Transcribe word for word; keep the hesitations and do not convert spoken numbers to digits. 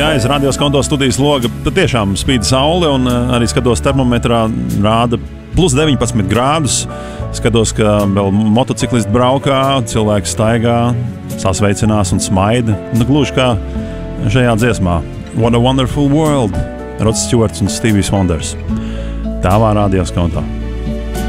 Jā, aiz radios konto studijas loga tiešām spīd saule, un arī skatos termometrā rāda plus deviņpadsmit grādus. Skatos, ka vēl motociklisti braukā, cilvēki staigā, sasveicinās un smaida. Nu, gluži kā šajā dziesmā What a Wonderful World, Rod Stewarts un Stevie Wonders. Tāvā radios kontā.